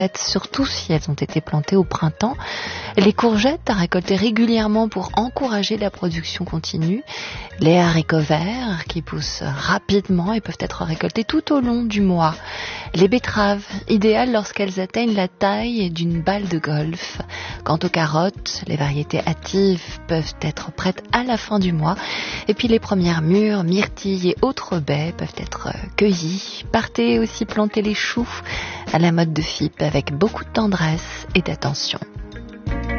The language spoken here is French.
surtout si elles ont été plantées au printemps. Les courgettes à récolter régulièrement pour encourager la production continue. Les haricots verts qui poussent rapidement et peuvent être récoltés tout au long du mois. Les betteraves, idéales lorsqu'elles atteignent la taille d'une balle de golf. Quant aux carottes, les variétés hâtives peuvent être prêtes à la fin du mois. Et puis les premières mûres, myrtilles et autres baies peuvent être cueillies. Partez aussi planter les choux à la mode de Fippe avec beaucoup de tendresse et d'attention.